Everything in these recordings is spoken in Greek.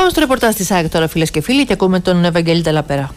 Πάμε στο ρεπορτάζ της ΑΕΚ τώρα, φίλες και φίλοι, και ακούμε τον Ευαγγέλη Τελαπέρα.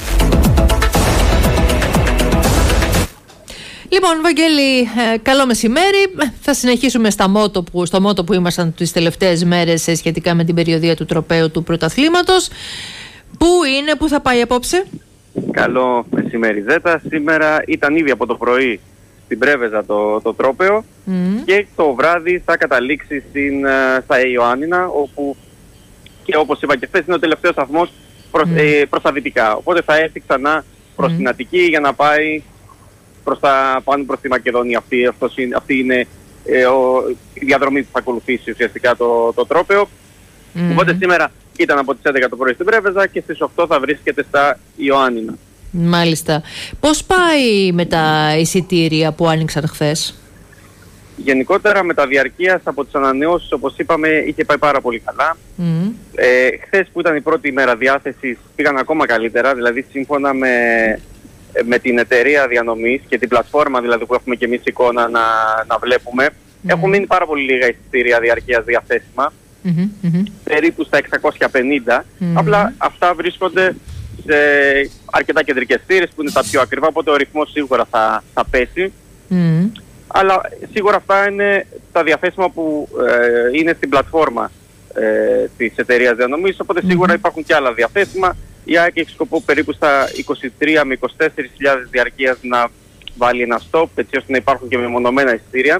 Λοιπόν, Βαγγέλη, καλό μεσημέρι. Θα συνεχίσουμε στο μότο που ήμασταν τις τελευταίες μέρες σχετικά με την περιοδία του τροπαίου του πρωταθλήματος. Πού θα πάει απόψε? Καλό μεσημέρι, Ζέτα. Σήμερα ήταν ήδη από το πρωί στην Πρέβεζα το τρόπαιο και το βράδυ θα καταλήξει στα Ιωάννινα, όπου και όπως είπα και χθες είναι ο τελευταίος σταθμός προς τα δυτικά. Οπότε θα έρθει ξανά προς την Αττική για να πάει πάνω προς τη Μακεδονία. Αυτή είναι η διαδρομή που θα ακολουθήσει ουσιαστικά το τρόπαιο. Οπότε σήμερα ήταν από τις 11 το πρωί στην Πρέβεζα και στις 8 θα βρίσκεται στα Ιωάννινα. Μάλιστα. Πώς πάει με τα εισιτήρια που άνοιξαν χθες? Γενικότερα με τα διαρκείας από τις ανανεώσεις, όπως είπαμε, είχε πάει πάρα πολύ καλά. Χθες που ήταν η πρώτη ημέρα διάθεσης πήγαν ακόμα καλύτερα, δηλαδή σύμφωνα με την εταιρεία διανομής και την πλατφόρμα δηλαδή που έχουμε και εμείς εικόνα να βλέπουμε, έχουν μείνει πάρα πολύ λίγα εισιτήρια διαρκείας διαθέσιμα, περίπου στα 650, απλά αυτά βρίσκονται σε αρκετά κεντρικές θύρες που είναι τα πιο ακριβά, οπότε ο ρυθμός σίγουρα θα πέσει. Αλλά σίγουρα αυτά είναι τα διαθέσιμα που είναι στην πλατφόρμα της εταιρείας διανομής, οπότε σίγουρα υπάρχουν και άλλα διαθέσιμα. Η ΑΕΚ έχει σκοπό περίπου στα 23 με 24.000 διαρκείας να βάλει ένα stop, έτσι ώστε να υπάρχουν και μεμονωμένα εισιτήρια.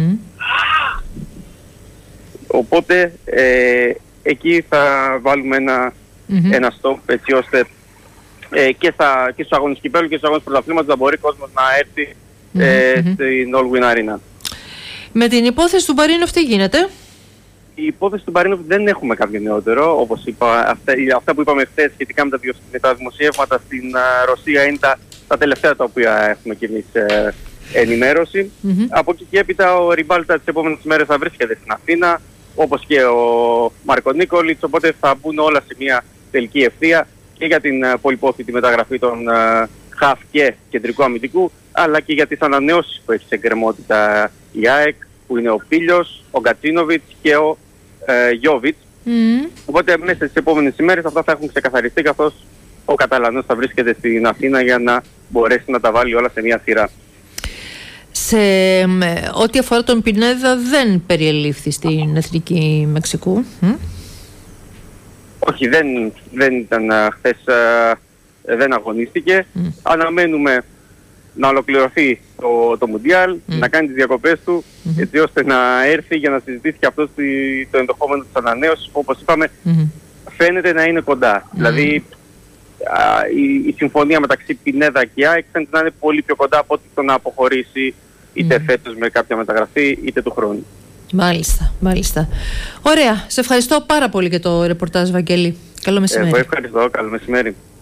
Οπότε εκεί θα βάλουμε ένα stop, έτσι ώστε και στους αγώνες κυπέλλου και στους αγώνες πρωταθλήματος να μπορεί ο κόσμος να έρθει στην All Win Arena. Με την υπόθεση του Μπαρίνοφ τι γίνεται? Η υπόθεση του Μπαρίνοφ δεν έχουμε κάποιο νεότερο. Όπως είπα, αυτά που είπαμε χθες σχετικά με τα δημοσιεύματα στην Ρωσία είναι τα τελευταία τα οποία έχουμε κι εμείς ενημέρωση. Από εκεί και έπειτα ο Ριμπάλτα τις επόμενες μέρες θα βρίσκεται στην Αθήνα, όπως και ο Μάρκο Νίκολιτς, οπότε θα μπουν όλα σε μια τελική ευθεία και για την πολυπόθητη μεταγραφή των χαφ και κεντρικού αμυντικού, αλλά και για τις ανανεώσεις που έχει σε εκκρεμότητα η ΑΕΚ, που είναι ο Πίλιος, ο Γκατσίνοβιτς και ο Γιόβιτς. Οπότε μέσα στις επόμενες ημέρες αυτά θα έχουν ξεκαθαριστεί, καθώς ο Καταλανός θα βρίσκεται στην Αθήνα για να μπορέσει να τα βάλει όλα σε μια σειρά. Σε ό,τι αφορά τον Πινέδα δεν περιελήφθη στην Εθνική Μεξικού? Όχι, δεν ήταν χθες, δεν αγωνίστηκε. Αναμένουμε να ολοκληρωθεί το Μουντιάλ, να κάνει τις διακοπές του, έτσι ώστε να έρθει για να συζητήσει και αυτό το ενδεχόμενο της ανανέωσης, που όπως είπαμε φαίνεται να είναι κοντά. Δηλαδή η συμφωνία μεταξύ Πινέδα και ΑΕΚ φαίνεται να είναι πολύ πιο κοντά από ότι το να αποχωρήσει είτε φέτος με κάποια μεταγραφή είτε του χρόνου. Μάλιστα. Ωραία. Σε ευχαριστώ πάρα πολύ για το ρεπορτάζ, Βαγγέλη. Καλό μεσημέρι. Εγώ ευχαριστώ. Καλό μεσημέρι.